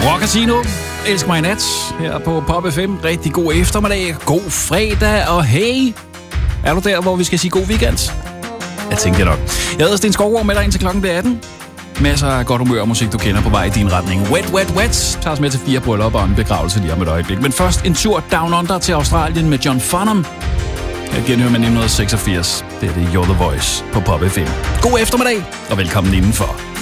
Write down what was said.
Rock Casino, elsk mig i nat, her på Pop FM. Rigtig god eftermiddag, god fredag, og hey, er du der, hvor vi skal sige god weekend? Jeg tænkte det nok. Jeg hedder Sten Skovgaard med dig indtil klokken 18. Masser af godt humør og musik, du kender på vej i din retning. Wet, wet, wet tager os med til 4 bryllupper og en begravelse lige om et øjeblik. Men først en tur down under til Australien med John Farnham. Jeg genhører med 1986. Det er det You're the Voice på Pop FM. God eftermiddag, og velkommen indenfor.